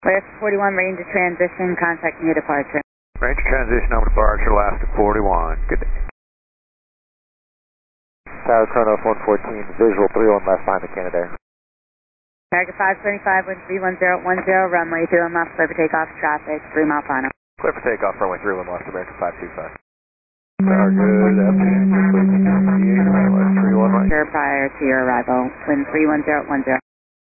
Last 41, range of transition, contacting your departure. Range of transition over departure, last at 41. Good day. Tower Kronos 114, visual 31 left behind the Canadair. Target 525, wind 31010, runway 31 left, clear for takeoff, traffic, 3 mile final. Clear for takeoff, runway 31 left, American 525. Target FTN, complete, 31 right. Prior to your arrival, wind 31010.